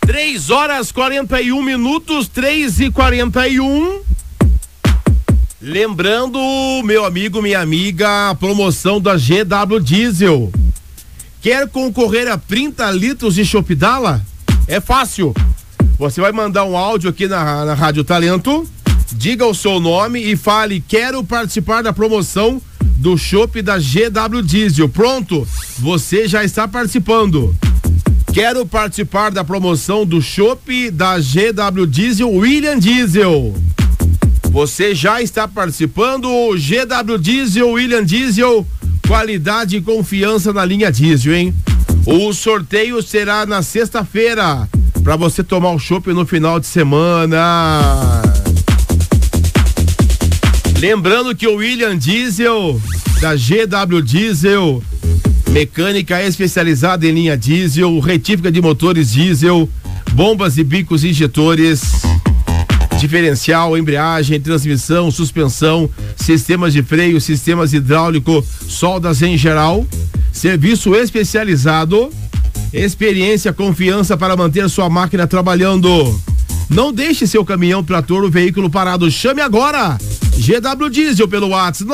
3h41, 3h41. Lembrando, meu amigo, minha amiga, a promoção da GW Diesel. Quer concorrer a 30 litros de Chopp Dala? É fácil. Você vai mandar um áudio aqui na Rádio Talento, diga o seu nome e fale: quero participar da promoção do Chopp da GW Diesel. Pronto, você já está participando. Quero participar da promoção do Chopp da GW Diesel William Diesel. Você já está participando. GW Diesel William Diesel, qualidade e confiança na linha diesel, hein? O sorteio será na sexta-feira, para você tomar o chopp no final de semana. Lembrando que o William Diesel da GW Diesel, mecânica especializada em linha diesel, retífica de motores diesel, bombas e bicos injetores, diferencial, embreagem, transmissão, suspensão, sistemas de freio, sistemas hidráulico, soldas em geral, serviço especializado, experiência, confiança para manter sua máquina trabalhando. Não deixe seu caminhão, trator ou veículo parado. Chame agora GW Diesel pelo WhatsApp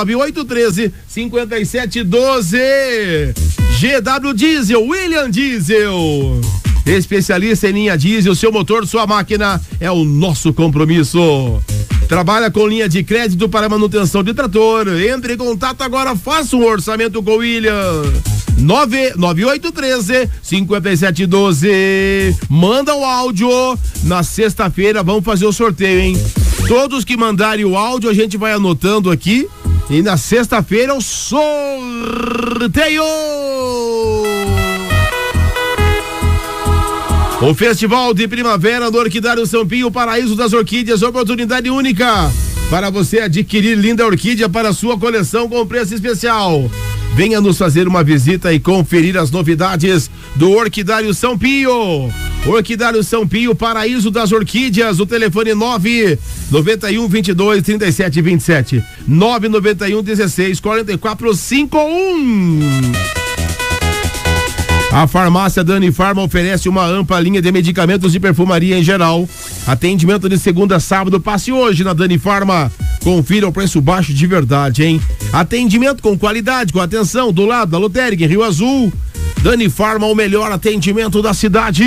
99813-5712. GW Diesel, William Diesel, especialista em linha diesel. Seu motor, sua máquina, é o nosso compromisso. Trabalha com linha de crédito para manutenção de trator. Entre em contato agora, faça um orçamento com o William. 99813-5712. Manda o áudio. Na sexta-feira vamos fazer o sorteio, hein? Todos que mandarem o áudio a gente vai anotando aqui. E na sexta-feira o sorteio. O Festival de Primavera do Orquidário São Pio, Paraíso das Orquídeas, oportunidade única para você adquirir linda orquídea para sua coleção com preço especial. Venha nos fazer uma visita e conferir as novidades do Orquidário São Pio. Orquidário São Pio, Paraíso das Orquídeas. O telefone 991-22-3727, 991-16-4451. A farmácia Dani Farma oferece uma ampla linha de medicamentos e perfumaria em geral. Atendimento de segunda a sábado. Passe hoje na Dani Farma. Confira o preço baixo de verdade, hein? Atendimento com qualidade, com atenção, do lado da lotérica em Rio Azul. Dani Farma, o melhor atendimento da cidade.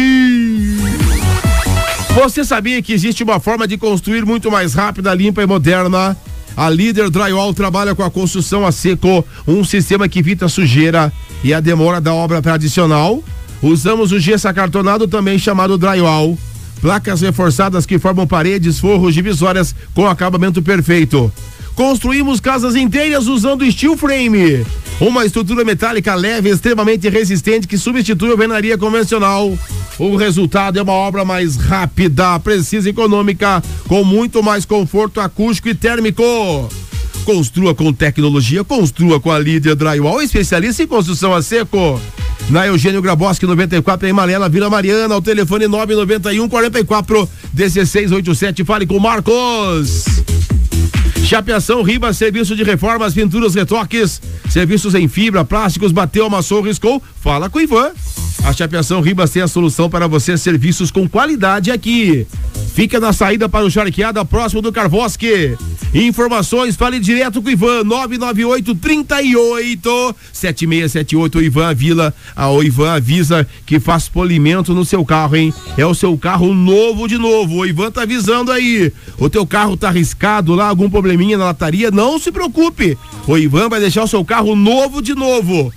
Você sabia que existe uma forma de construir muito mais rápida, limpa e moderna? A Líder Drywall trabalha com a construção a seco, um sistema que evita a sujeira e a demora da obra tradicional. Usamos o gesso acartonado, também chamado drywall. Placas reforçadas que formam paredes, forros, divisórias com acabamento perfeito. Construímos casas inteiras usando steel frame, uma estrutura metálica leve, extremamente resistente, que substitui a alvenaria convencional. O resultado é uma obra mais rápida, precisa e econômica, com muito mais conforto acústico e térmico. Construa com tecnologia, construa com a Líder Drywall, especialista em construção a seco. Na Eugênio Graboski 94, em Malela, Vila Mariana, ao telefone 991-44-1687. Fale com Marcos. Chapeação Ribas, serviço de reformas, pinturas, retoques, serviços em fibra, plásticos, bateu, amassou, riscou, fala com o Ivan. A Chapeação Ribas tem a solução para você, serviços com qualidade aqui. Fica na saída para o Charqueada, próximo do Carvosque. Informações, fale direto com o Ivan, 998-38-7678. O Ivan Vila, o Ivan avisa que faz polimento no seu carro, hein? É o seu carro novo de novo. O Ivan tá avisando aí. O teu carro tá arriscado lá, algum probleminha na lataria? Não se preocupe. O Ivan vai deixar o seu carro novo de novo.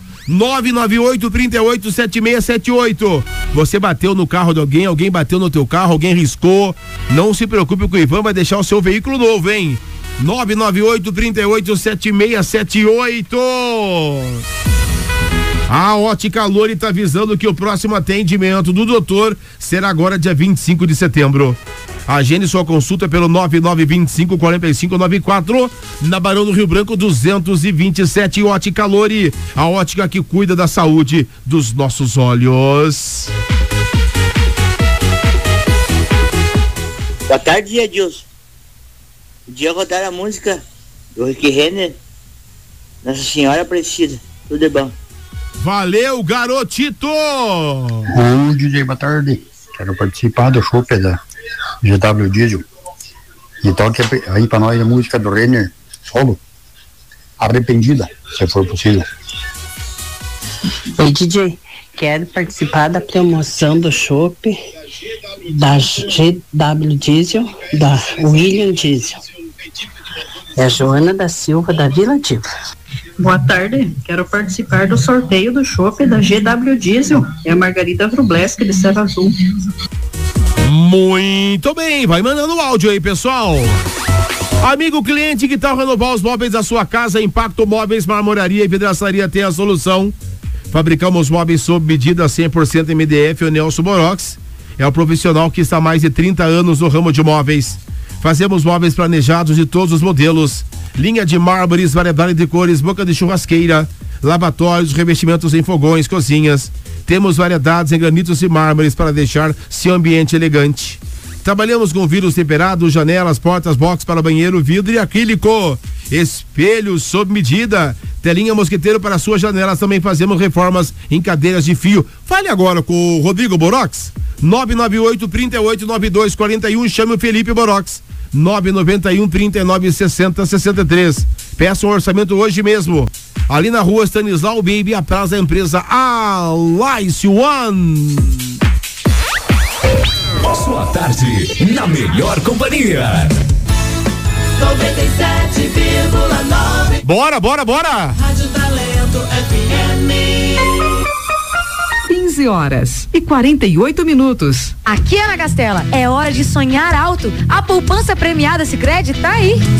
998-38-7678. Você bateu no carro de alguém, alguém bateu no teu carro, alguém riscou. Não se preocupe, que o Ivan vai deixar o seu veículo novo, hein? 998-38-7678. A Ótica Lori está avisando que o próximo atendimento do doutor será agora dia 25 de setembro. Agende sua consulta pelo 9925-4594, na Barão do Rio Branco 227. Ótica Lori, a ótica que cuida da saúde dos nossos olhos. Boa tarde, Edilson. Podia rodar a música do Rick Renner, Nossa Senhora Aparecida. Tudo é bom. Valeu, garotito! Oi, DJ, boa tarde. quero participar do chopp da GW Diesel. E toque aí pra nós a música do Renner, solo, Arrependida, se for possível. Oi, DJ, quero participar da promoção do chopp da GW Diesel, da William Diesel. É a Joana da Silva, da Vila Diva. Boa tarde, quero participar do sorteio do chopp da GW Diesel. É a Margarida Vrubleski, de Serra Azul. Muito bem, vai mandando o áudio aí, pessoal. Amigo cliente, que tal renovar os móveis da sua casa? Impacto Móveis, Marmoraria e Vidraçaria tem a solução. Fabricamos móveis sob medida 100% MDF. O Nelson Borox é o profissional que está há mais de 30 anos no ramo de móveis. Fazemos móveis planejados de todos os modelos. Linha de mármores, variedade de cores, boca de churrasqueira, lavatórios, revestimentos em fogões, cozinhas. Temos variedades em granitos e mármores para deixar seu ambiente elegante. Trabalhamos com vidros temperados, janelas, portas, box para banheiro, vidro e acrílico. Espelhos sob medida. Telinha mosquiteiro para suas janelas. Também fazemos reformas em cadeiras de fio. Fale agora com o Rodrigo Borox. 998-389241. Chame o Felipe Borox. 991-3960-63. Peça um orçamento hoje mesmo. Ali na rua Stanislau Baby, atrás da empresa Alice One. Sua tarde na melhor companhia. 97,9. Bora! Rádio Talento FM. 15h48. Aqui, Ana Castela, é hora de sonhar alto. A poupança premiada Sicredi tá aí.